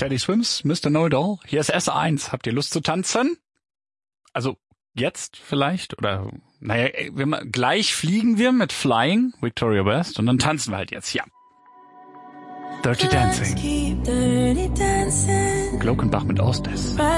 Teddy Swims, Mr. Know-It-All. Hier ist S1. Habt ihr Lust zu tanzen? Also jetzt vielleicht? Oder naja, gleich fliegen wir mit Flying, Victoria West, und dann tanzen wir halt jetzt. Ja. Dirty Dancing. Glockenbach mit Ostes.